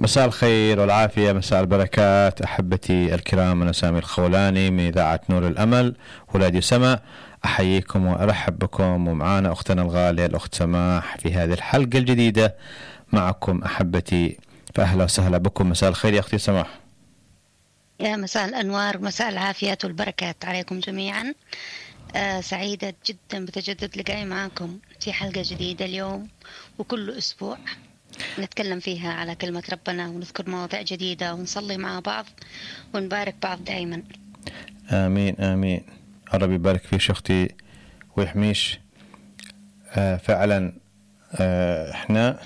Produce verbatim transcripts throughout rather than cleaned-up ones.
مساء الخير والعافية، مساء البركات أحبتي الكرام. أنا سامي الخولاني من إذاعة نور الأمل وراديو سماء، أحييكم وأرحب بكم، ومعانا أختنا الغالية الأخت سماح في هذه الحلقة الجديدة معكم أحبتي، فأهلا وسهلا بكم. مساء الخير يا أختي سماح. يا مساء الأنوار، مساء العافية والبركات عليكم جميعا. آه سعيدة جدا بتجدد لقائي معكم في حلقة جديدة اليوم، وكل أسبوع نتكلم فيها على كلمة ربنا ونذكر مواضيع جديدة ونصلي مع بعض ونبارك بعض دائما. آمين آمين. ربي يبارك فيش أختي ويحميش. آه فعلا آه إحنا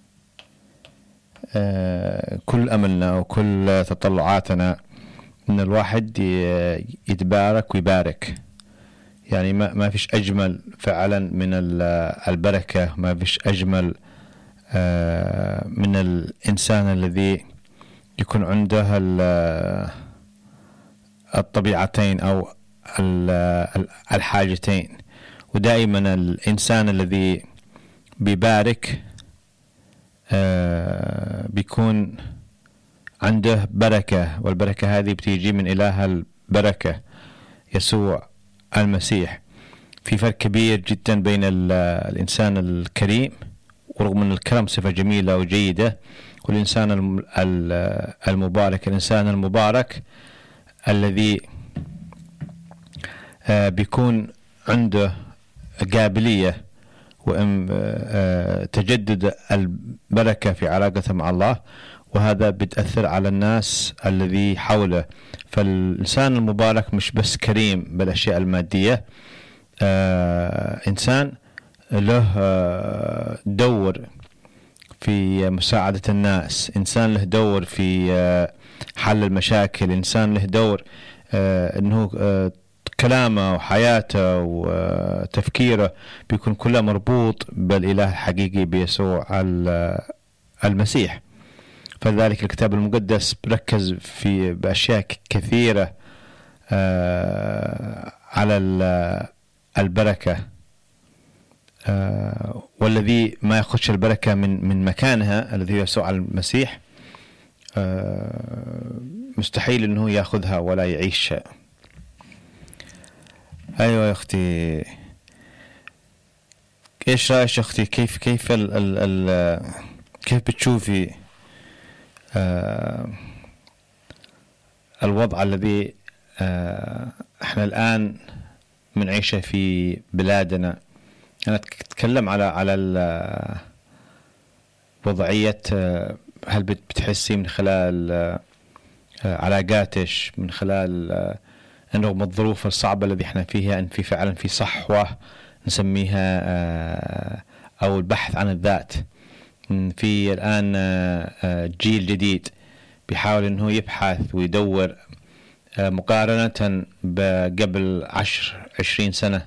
آه كل أملنا وكل تطلعاتنا إن الواحد يتبارك ويبارك، يعني ما ما فيش أجمل فعلا من البركة، ما فيش أجمل من الإنسان الذي يكون عنده الطبيعتين أو الحاجتين. ودائما الإنسان الذي بيبارك بيكون عنده بركة، والبركة هذه بتيجي من إله البركة يسوع المسيح. في فرق كبير جدا بين الإنسان الكريم، ورغم أن الكرم صفة جميلة وجيدة، والإنسان المبارك. الإنسان المبارك الذي بيكون عنده قابلية وتجدد البركة في علاقته مع الله، وهذا بتأثر على الناس الذي حوله. فالإنسان المبارك مش بس كريم بالأشياء المادية، آه إنسان له آه دور في مساعدة الناس، إنسان له دور في آه حل المشاكل، إنسان له دور آه إنه آه كلامه وحياته وتفكيره بيكون كله مربوط بالإله الحقيقي بيسوع المسيح. فلذلك الكتاب المقدس بركز في بأشياء كثيرة آه على البركة، آه والذي ما يأخذش البركة من من مكانها الذي يسوع المسيح آه مستحيل إنه يأخذها ولا يعيش. أيوة يا أختي، إيش رأيك يا أختي؟ كيف كيف ال ال ال كيف بتشوفي آه الوضع الذي آه احنا الآن بنعيشه في بلادنا؟ أنا أتكلم على على وضعية، هل بتحسي من خلال علاقاتش، من خلال رغم الظروف الصعبة التي احنا فيها، أن في فعلا في صحوة نسميها أو البحث عن الذات؟ في الآن جيل جديد بيحاول أنه يبحث ويدور مقارنة بقبل عشر عشرين سنة.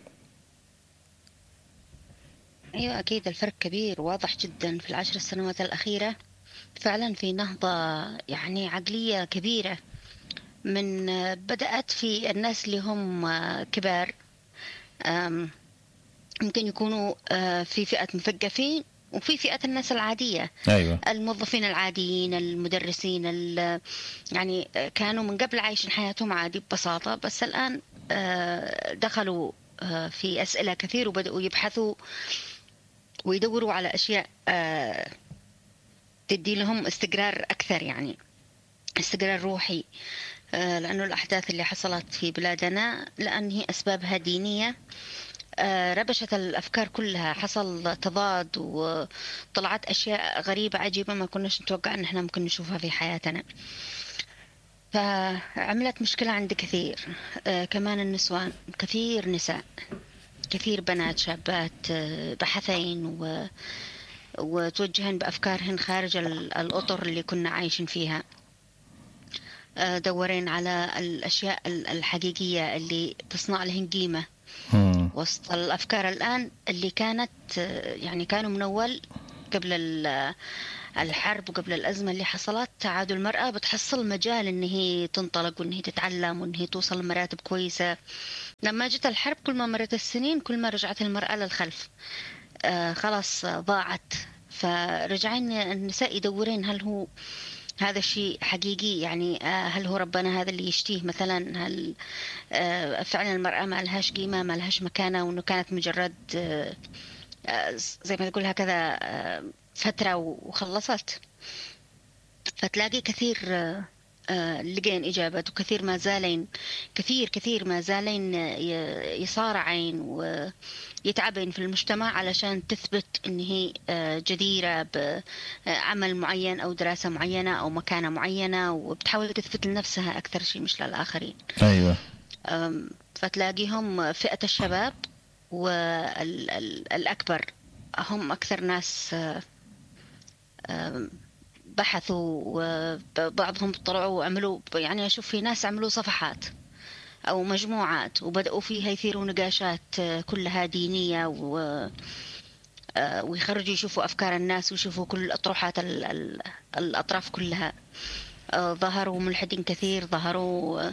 أيوة أكيد الفرق كبير واضح جدا في العشر السنوات الأخيرة. فعلا في نهضة يعني عقلية كبيرة، من بدأت في الناس اللي هم كبار، ممكن يكونوا في فئة مثقفين وفي فئة الناس العادية. أيوة. الموظفين العاديين، المدرسين، يعني كانوا من قبل عايشين حياتهم عادي ببساطة، بس الآن دخلوا في أسئلة كثير وبدأوا يبحثوا ويدوروا على أشياء تدي لهم استقرار أكثر، يعني استقرار روحي، لأنه الأحداث اللي حصلت في بلادنا لأن هي أسبابها دينية ربشت الأفكار كلها، حصل تضاد وطلعت أشياء غريبة عجيبة ما كناش نتوقع أن احنا ممكن نشوفها في حياتنا. فعملت مشكلة عند كثير. كمان النسوان، كثير نساء، كثير بنات شابات بحثين و... وتوجهن بأفكارهن خارج الأطر اللي كنا عايشين فيها، دورين على الأشياء الحقيقية اللي تصنع لهن قيمة وسط الأفكار الآن اللي كانت يعني كانوا من أول قبل الحرب وقبل الأزمة اللي حصلت. تعادل المرأة بتحصل مجال إن هي تنطلق وإن هي تتعلم وإن هي توصل لمراتب كويسة. لما جت الحرب كل ما مرت السنين كل ما رجعت المرأة للخلف، آه خلاص ضاعت فرجعين النساء يدورين هل هو هذا الشيء حقيقي، يعني هل هو ربنا هذا اللي يشتيه مثلا، هل فعلا المرأة ما لهاش قيمة، ما لهاش مكانة، وأنه كانت مجرد زي ما تقول هكذا فترة وخلصت. فتلاقي كثير لقين إجابات، وكثير ما زالين كثير كثير ما زالين يصارعين ويتعبين في المجتمع علشان تثبت إن هي جديرة بعمل معين أو دراسة معينة أو مكانة معينة، وبتحاول تثبت لنفسها أكثر شيء مش للآخرين. أيوة. فتلاقيهم فئة الشباب والأكبر هم أكثر ناس بحثوا، وبعضهم طلعوا وعملوا، يعني أشوف في ناس عملوا صفحات أو مجموعات وبدأوا فيها يثيروا نقاشات كلها دينية، و ويخرجوا يشوفوا أفكار الناس ويشوفوا كل الأطروحات الأطراف كلها. ظهروا ملحدين كثير، ظهروا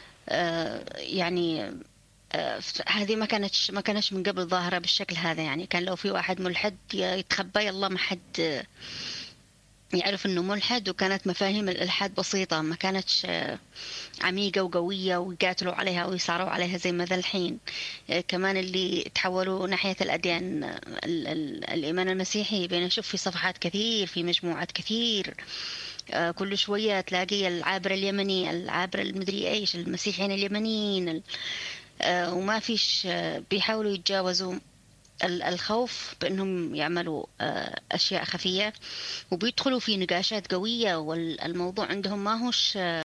يعني هذه ما كانتش ما كانتش من قبل ظاهرة بالشكل هذا. يعني كان لو في واحد ملحد يتخبى يلا ما حد يعرف انه ملحد، وكانت مفاهيم الالحاد بسيطه، ما كانتش عميقه وقويه ويقاتلوا عليها ويصارعوا عليها زي ما ذا الحين. كمان اللي تحولوا ناحيه الاديان ال ال الايمان المسيحي، بين اشوف في صفحات كثير، في مجموعات كثير، كل شويه تلاقي العابر اليمني، العابر المدري ايش، المسيحيين اليمنيين، وما فيش بيحاولوا يتجاوزوا الخوف بأنهم يعملوا أشياء خفية، وبيدخلوا في نقاشات قوية، والموضوع عندهم ما هوش